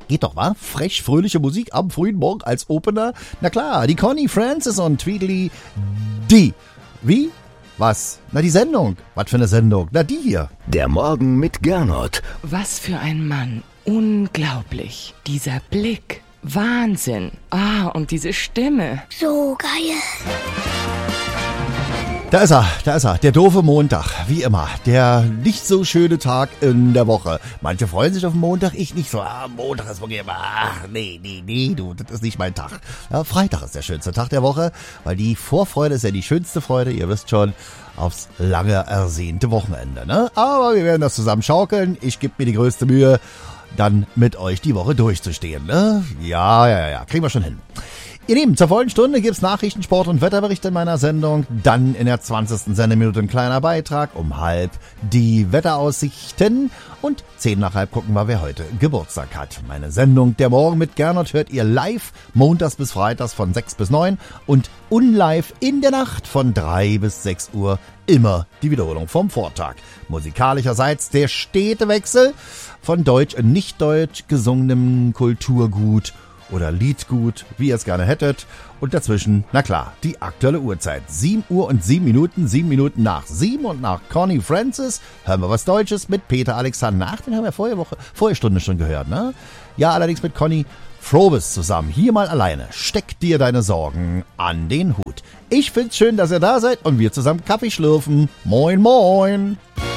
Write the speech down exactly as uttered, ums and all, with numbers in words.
Geht doch, wa? Frech, fröhliche Musik am frühen Morgen als Opener. Na klar, die Connie Francis und Tweedly D. Wie? Was? Na, die Sendung. Was für eine Sendung? Na, die hier. Der Morgen mit Gernot. Was für ein Mann. Unglaublich. Dieser Blick. Wahnsinn. Ah, und diese Stimme. So geil. Da ist er, da ist er, der doofe Montag, wie immer, der nicht so schöne Tag in der Woche. Manche freuen sich auf den Montag, ich nicht so, ah, Montag ist wirklich immer, ach, nee, nee, nee, du, das ist nicht mein Tag. Ja, Freitag ist der schönste Tag der Woche, weil die Vorfreude ist ja die schönste Freude, ihr wisst schon, aufs lange ersehnte Wochenende, ne? Aber wir werden das zusammen schaukeln, ich gebe mir die größte Mühe, dann mit euch die Woche durchzustehen, ne? Ja, ja, ja, kriegen wir schon hin. Ihr Lieben, zur vollen Stunde gibt's Nachrichten, Sport und Wetterbericht in meiner Sendung. Dann in der zwanzigsten Sendeminute ein kleiner Beitrag. Um halb die Wetteraussichten. Und zehn nach halb gucken wir, wer heute Geburtstag hat. Meine Sendung Der Morgen mit Gernot hört ihr live montags bis freitags von sechs bis neun und unlive in der Nacht von drei bis sechs Uhr. Immer die Wiederholung vom Vortag. Musikalischerseits der stete Wechsel von deutsch und nicht deutsch gesungenem Kulturgut oder Liedgut, wie ihr es gerne hättet. Und dazwischen, na klar, die aktuelle Uhrzeit. sieben Uhr und sieben Minuten, sieben Minuten nach sieben und nach Connie Francis hören wir was Deutsches mit Peter Alexander. Ach, den haben wir vorige Woche, vorige Stunde schon gehört, ne? Ja, allerdings mit Conny Frobes zusammen. Hier mal alleine. Steck dir deine Sorgen an den Hut. Ich find's schön, dass ihr da seid und wir zusammen Kaffee schlürfen. Moin, moin!